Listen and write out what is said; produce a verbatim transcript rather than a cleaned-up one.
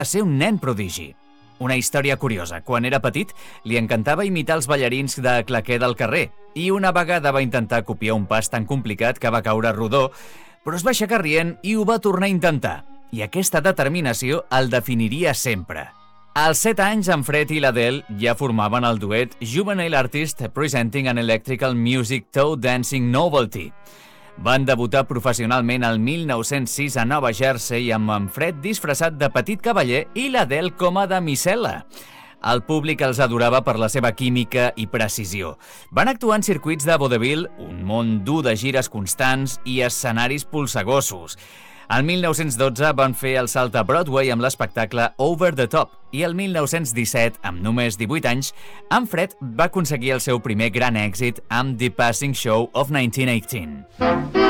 a ser un nen prodigi. Una història curiosa. Quan era petit, li encantava imitar els ballarins de claqué del carrer i una vegada va intentar copiar un pas tan complicat que va caure rodó, però es va aixecar rient i ho va tornar a intentar. I aquesta determinació el definiria sempre. Als set anys, en Fred i l'Adele ja formaven el duet Juvenile Artist Presenting an Electrical Music Toe Dancing Novelty. Van debutar professionalment el mil nou-cents sis a Nova Jersey amb en Fred disfressat de petit cavaller i l'Adele com a damisel·la. El públic els adorava per la seva química i precisió. Van actuar en circuits de vodevil, un món dur de gires constants i escenaris polsegossos. El mil nou-cents dotze van fer el salt a Broadway amb l'espectacle Over the Top i el mil nou-cents disset, amb només divuit anys, en Fred va aconseguir el seu primer gran èxit amb The Passing Show of nineteen eighteen.